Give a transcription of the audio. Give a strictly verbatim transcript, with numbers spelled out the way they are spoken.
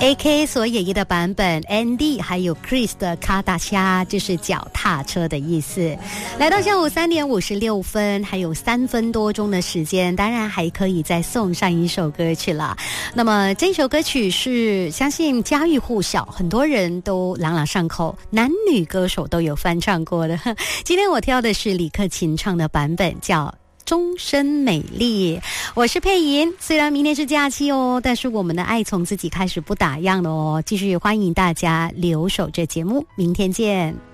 A K 所演绎的版本 Andy 还有 Chris 的卡达虾，就是脚踏车的意思。来到下午三点五十六分，还有三分多钟的时间，当然还可以再送上一首歌曲了。那么这首歌曲是相信家喻户晓，很多人都朗朗上口，男女歌手都有翻唱过的。今天我挑的是李克勤唱的版本，叫终身美丽。我是佩莹，虽然明天是假期哦，但是我们的爱从自己开始不打烊了哦。继续欢迎大家留守这节目，明天见。